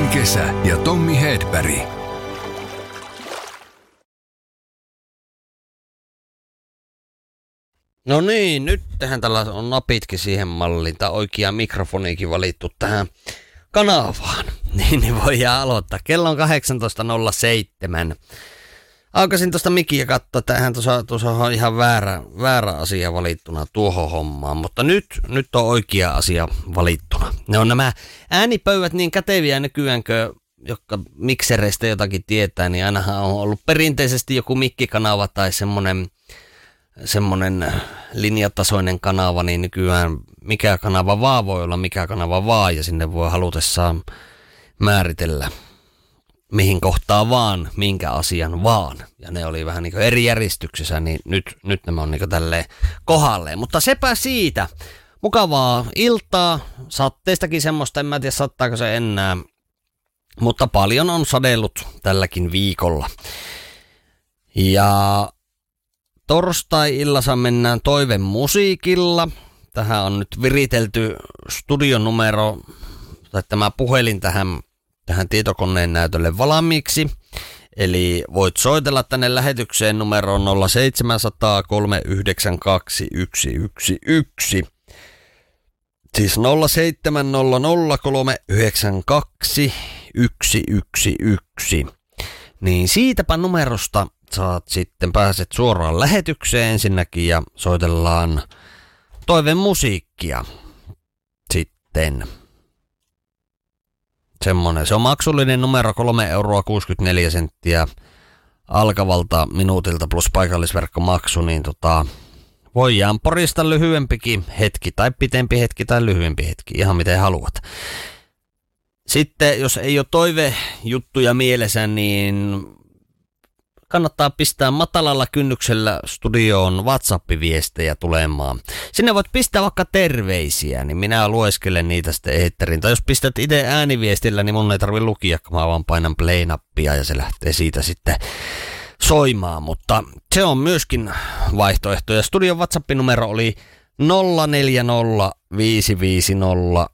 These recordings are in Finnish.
Suomen kesä ja Tommi Hedberg. No niin, nyt tähän tällä on napitkin siihen malliin. Tämä oikea mikrofoniikin valittu tähän kanavaan. Niin voidaan aloittaa. Kello on 18.07. Aukasin tuosta mikin ja katsoa, että eihän tuossa on ihan väärä asia valittuna tuohon hommaan. Mutta nyt on oikea asia valittuna. Ne on nämä äänipöydät niin käteviä nykyäänkö, jotka miksereistä jotakin tietää, niin ainahan on ollut perinteisesti joku mikkikanava tai semmoinen linjatasoinen kanava, niin nykyään mikä kanava vaan voi olla mikä kanava vaan, ja sinne voi halutessaan määritellä mihin kohtaa vaan, minkä asian vaan. Ja ne oli vähän niin kuin eri järjestyksessä, niin nyt nämä on niin kuin tälleen kohdalleen. Mutta sepä siitä. Mukavaa iltaa, satteistakin semmoista, en mä tiedä sattaako se enää, mutta paljon on sadellut tälläkin viikolla. Ja torstai-illassa mennään toivemusiikilla. Tähän on nyt viritelty studionumero, tai tämä puhelin tähän tietokoneen näytölle valmiiksi. Eli voit soitella tänne lähetykseen numeroon 0700 392 111. Siis 0700 392 111. Niin siitäpä numerosta pääset suoraan lähetykseen ensinnäkin ja soitellaan toivemusiikkia sitten. Semmonen. Se on maksullinen numero 3,64 € alkavalta minuutilta plus paikallisverkkomaksu, niin voidaan porista lyhyempikin hetki tai pitempi hetki tai lyhyempi hetki, ihan miten haluat. Sitten jos ei ole toivejuttuja mielessä, niin kannattaa pistää matalalla kynnyksellä studioon WhatsApp-viestejä tulemaan. Sinne voit pistää vaikka terveisiä, niin minä lueskelen niitä sitten eetteriin. Tai jos pistät itse ääniviestillä, niin mun ei tarvitse lukia, kun mä vaan painan play-nappia ja se lähtee siitä sitten soimaan. Mutta se on myöskin vaihtoehto. Ja studion WhatsApp-numero oli 040 550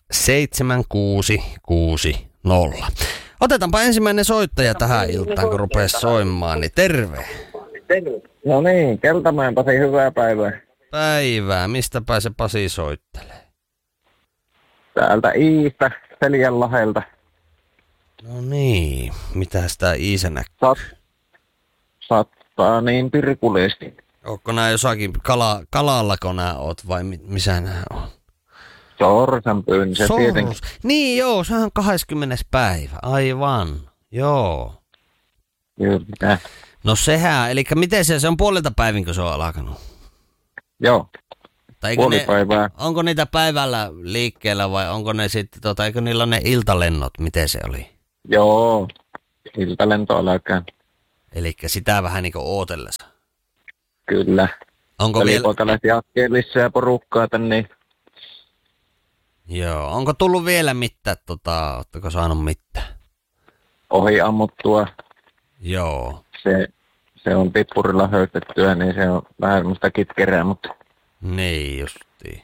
7660. Otetaanpa ensimmäinen soittaja tähän iltaan, kun rupeaa soimaan, niin terve. No niin, Keltamäen Pasi, hyvää päivää. Päivää, mistäpä se Pasi soittelee? Täältä Iistä, Seljänlahelta. No niin, mitä sitä Iisa näkyy? Sattaa niin pirkulisti. Ootko nää jossakin kalallako nää oot vai missä nää on? Sorsan pyynnissä tietenkin. Niin joo, se on 20. päivä, aivan, joo. Kyllä. No sehän, eli miten se on puolelta päivin, kun se on alkanut? Joo, puolipäivää. Onko niitä päivällä liikkeellä vai onko ne sitten, eikö niillä ole ne iltalennot, miten se oli? Joo, iltalento alkaa. Eli sitä vähän niin kuin ootellessa. Kyllä. Onko poika lähti hakemaan lisää porukkaa tänne. Niin. Joo, onko tullut vielä mitään, ootteko saanut mitään? Ohi ammuttua. Joo. Se on pippurilla höystettyä, niin se on vähän semmoista kitkerää, mutta... Niin justiin.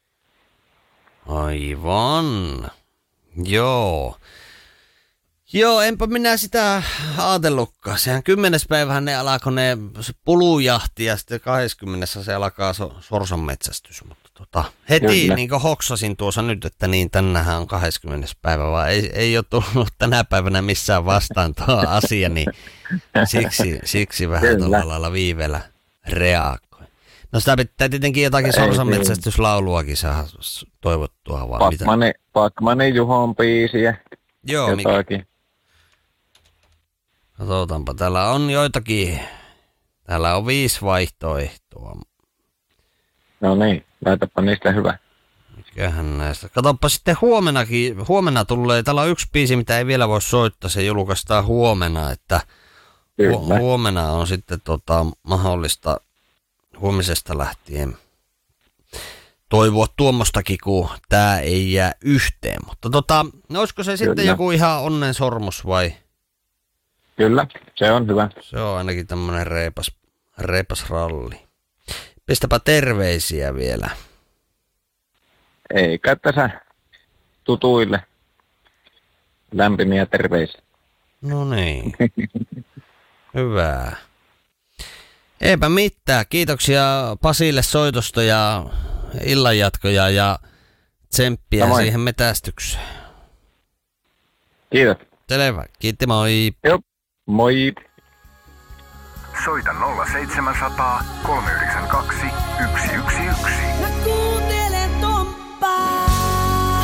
Aivan. Joo. Joo, enpä minä sitä ajatellutkaan. Sehän 10. päivähän ne alkoi se pulujahti ja sitten 20. se alkaa sorsan metsästys. Mutta heti niin kuin hoksasin tuossa nyt, että niin tänähän on 20. päivä, vaan ei ole tullut tänä päivänä missään vastaan tuo asia, niin siksi vähän tuolla lailla viiveellä reagoi. No sitä pitää tietenkin jotakin sorsan metsästyslauluakin saada toivottua vaan. Pakmanin Juhon biisiä. Joo, jotakin. Katsotaanpa, täällä on joitakin. Täällä on 5 vaihtoehtoa. No niin, laitapa niistä hyvä. Mikähän näistä. Katsopa sitten huomenna tulee. Täällä on 1 biisi, mitä ei vielä voi soittaa. Se julkaistaan huomenna, että huomenna on sitten mahdollista huomisesta lähtien toivoa tuommoistakin, kun tää ei jää yhteen. Mutta no olisiko se sitten joku ihan onnen sormus vai? Kyllä, se on hyvä. Se on ainakin tämmönen reipas ralli. Pistäpä terveisiä vielä. Eikä tässä tutuille lämpimiä terveisiä. No niin. Hyvä. Eipä mitään. Kiitoksia Pasille soitosta ja illanjatkoja ja tsemppiä Samoin. siihen metästykseen. Kiitos. Selvä. Kiitti, moi. Joo, moi. Soita 0700 392 111. Mä kuuntelen Tomppaa.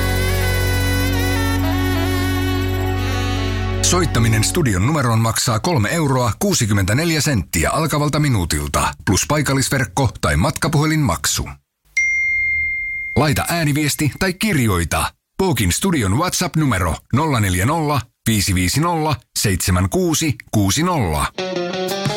Soittaminen studion numeroon maksaa 3 euroa 64 senttiä alkavalta minuutilta, plus paikallisverkko tai matkapuhelinmaksu. Laita ääniviesti tai kirjoita. Pookin studion WhatsApp-numero 040 550 7660.